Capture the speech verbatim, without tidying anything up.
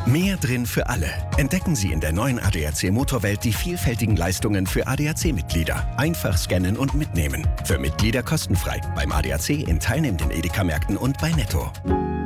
Mehr drin für alle. Entdecken Sie in der neuen A D A C Motorwelt die vielfältigen Leistungen für A D A C-Mitglieder. Einfach scannen und mitnehmen. Für Mitglieder kostenfrei. Beim A D A C in teilnehmenden Edeka-Märkten und bei Netto.